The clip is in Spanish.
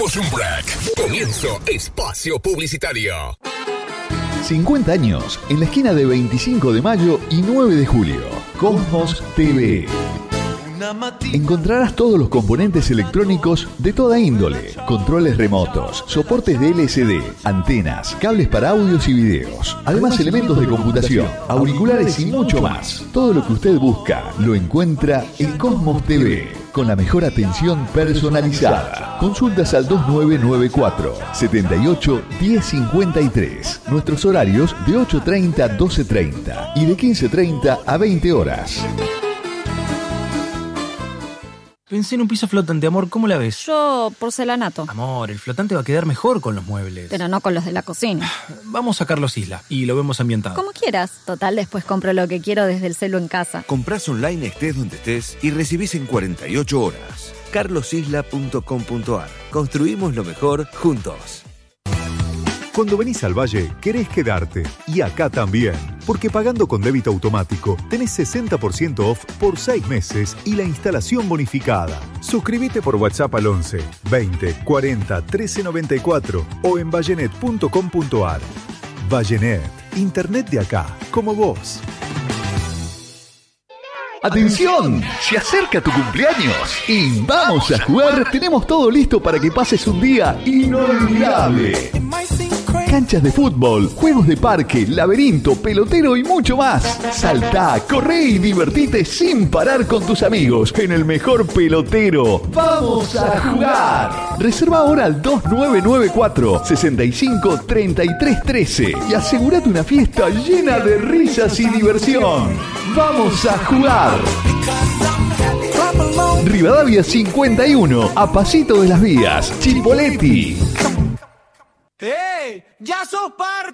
Un break. Comienzo espacio publicitario. 50 años en la esquina de 25 de mayo y 9 de julio. Cosmos TV. Encontrarás todos los componentes electrónicos de toda índole, controles remotos, soportes de LCD, antenas, cables para audios y videos, además elementos de computación, auriculares y mucho más. Todo lo que usted busca lo encuentra en Cosmos TV, con la mejor atención personalizada. Consultas al 2994 78 1053. Nuestros horarios de 8:30 a 12:30 y de 15:30 a 20 horas. Pensé en un piso flotante, amor, ¿cómo la ves? Yo, porcelanato. Amor, el flotante va a quedar mejor con los muebles. Pero no con los de la cocina. Vamos a Carlos Isla y lo vemos ambientado. Como quieras. Total, después compro lo que quiero desde el celu en casa. Comprás online estés donde estés y recibís en 48 horas. carlosisla.com.ar. Construimos lo mejor juntos. Cuando venís al Valle, querés quedarte. Y acá también. Porque pagando con débito automático, tenés 60% off por 6 meses y la instalación bonificada. Suscríbete por WhatsApp al 11 20 40 13 94 o en vallenet.com.ar. Vallenet. Internet de acá, como vos. ¡Atención! Se acerca tu cumpleaños y vamos a jugar. Tenemos todo listo para que pases un día inolvidable. Canchas de fútbol, juegos de parque, laberinto, pelotero y mucho más. Saltá, corre y divertite sin parar con tus amigos en el mejor pelotero. ¡Vamos a jugar! Reserva ahora al 2994 65 33 13 y asegúrate una fiesta llena de risas y diversión. ¡Vamos a jugar! Rivadavia 51, a pasito de las vías, Chipoleti. ¡Hey! ¡Ya sos parte!